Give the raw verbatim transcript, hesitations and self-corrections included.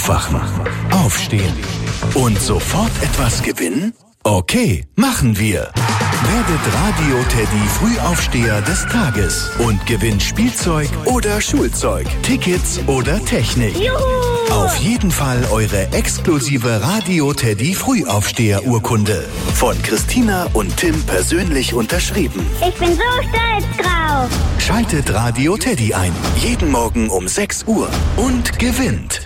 Aufwachen, aufstehen und sofort etwas gewinnen? Okay, machen wir. Werdet Radio Teddy Frühaufsteher des Tages und gewinnt Spielzeug oder Schulzeug, Tickets oder Technik. Juhu! Auf jeden Fall eure exklusive Radio Teddy Frühaufsteher Urkunde. Von Christina und Tim persönlich unterschrieben. Ich bin so stolz drauf. Schaltet Radio Teddy ein. Jeden Morgen um sechs Uhr und gewinnt.